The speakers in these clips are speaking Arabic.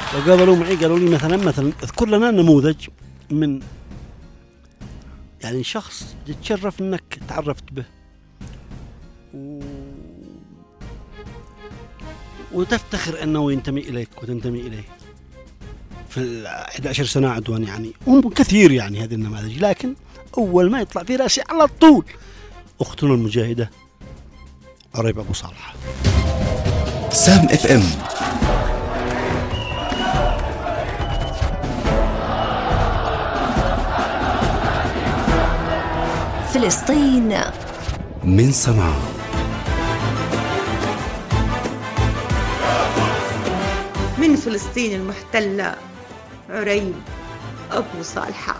وقابلوا معي قالوا لي مثلا اذكر لنا نموذج من يعني شخص تتشرف انك تعرفت به وتفتخر انه ينتمي اليك وتنتمي اليه في 11 سنة عدوان. يعني هم كثير يعني هذه النماذج، لكن اول ما يطلع في راسي على طول اختنا المجاهدة عريبة ابو صالح. سام اف ام. فلسطين من صنعاء. من فلسطين المحتلة عريب أبو صالحة.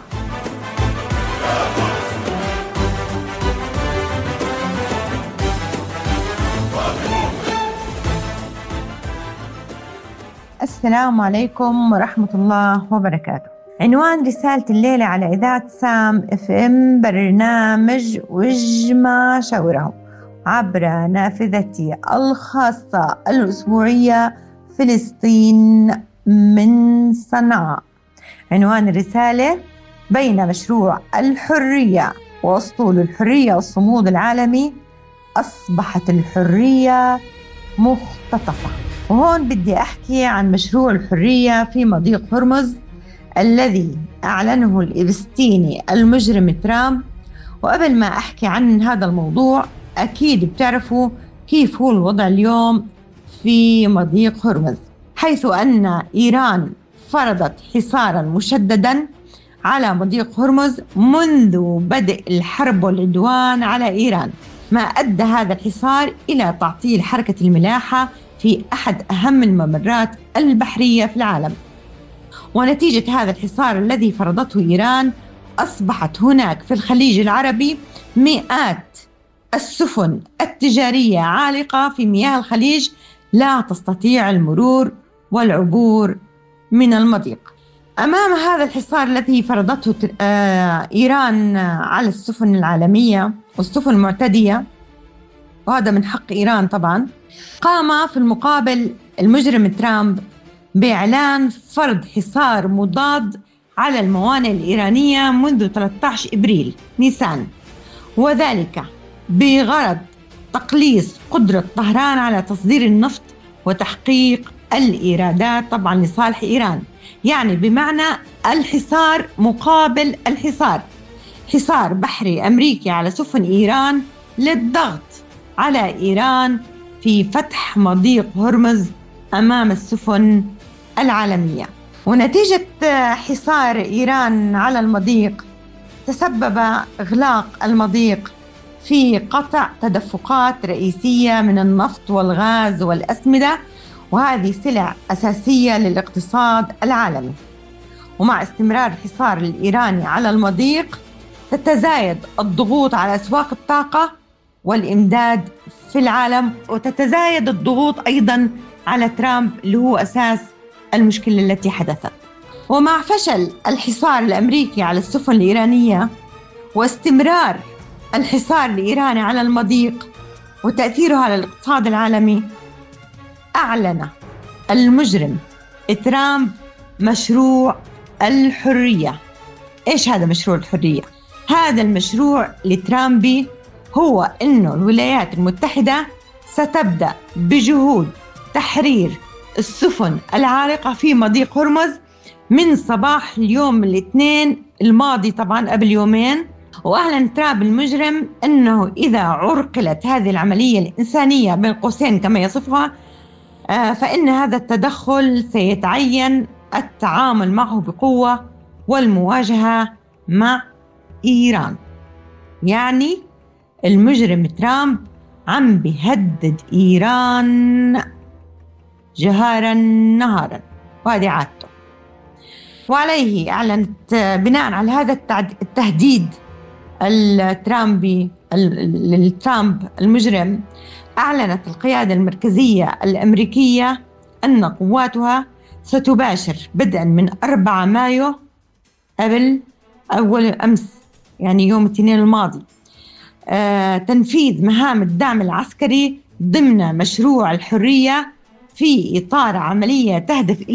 السلام عليكم ورحمة الله وبركاته. عنوان رسالة الليلة على إذاعة سام اف ام برنامج وجمع شورهم عبر نافذتي الخاصة الأسبوعية فلسطين من صنعاء. عنوان الرسالة: بين مشروع الحرية وأسطول الحرية والصمود العالمي أصبحت الحرية مختطفة. وهون بدي أحكي عن مشروع الحرية في مضيق هرمز الذي أعلنه الإبستيني المجرم ترامب. وقبل ما أحكي عن هذا الموضوع أكيد بتعرفوا كيف هو الوضع اليوم في مضيق هرمز، حيث أن إيران فرضت حصارا مشددا على مضيق هرمز منذ بدء الحرب والعدوان على إيران، ما أدى هذا الحصار إلى تعطيل حركة الملاحة في أحد أهم الممرات البحرية في العالم. ونتيجة هذا الحصار الذي فرضته إيران أصبحت هناك في الخليج العربي مئات السفن التجارية عالقة في مياه الخليج لا تستطيع المرور والعبور من المضيق. أمام هذا الحصار الذي فرضته إيران على السفن العالمية والسفن المعتدية، وهذا من حق إيران طبعا، قام في المقابل المجرم ترامب بإعلان فرض حصار مضاد على الموانئ الإيرانية منذ 13 إبريل نيسان، وذلك بغرض تقليص قدرة طهران على تصدير النفط وتحقيق الإيرادات طبعا لصالح إيران. يعني بمعنى الحصار مقابل الحصار، حصار بحري أمريكي على سفن إيران للضغط على إيران في فتح مضيق هرمز أمام السفن العالمية. ونتيجة حصار إيران على المضيق تسبب إغلاق المضيق في قطع تدفقات رئيسية من النفط والغاز والأسمدة، وهذه سلع أساسية للاقتصاد العالمي. ومع استمرار الحصار الإيراني على المضيق تتزايد الضغوط على أسواق الطاقة والإمداد في العالم، وتتزايد الضغوط أيضا على ترامب اللي هو أساس المشكلة التي حدثت. ومع فشل الحصار الأمريكي على السفن الإيرانية واستمرار الحصار الإيراني على المضيق وتأثيره على الاقتصاد العالمي، أعلن المجرم ترامب مشروع الحرية. إيش هذا مشروع الحرية؟ هذا المشروع لترامبي هو إنه الولايات المتحدة ستبدأ بجهود تحرير السفن العالقة في مضيق هرمز من صباح اليوم الاثنين الماضي، طبعا قبل يومين. وأعلن ترامب المجرم أنه إذا عرقلت هذه العملية الإنسانية بين قوسين كما يصفها، فإن هذا التدخل سيتعين التعامل معه بقوة والمواجهة مع إيران. يعني المجرم ترامب عم بيهدد إيران جهارا نهارا، وهذه عادته. وعليه أعلنت بناء على هذا التهديد الترامب المجرم، أعلنت القيادة المركزية الأمريكية أن قواتها ستباشر بدءا من 4 مايو قبل أول أمس، يعني يوم الاثنين الماضي، تنفيذ مهام الدعم العسكري ضمن مشروع الحرية في إطار عملية تهدف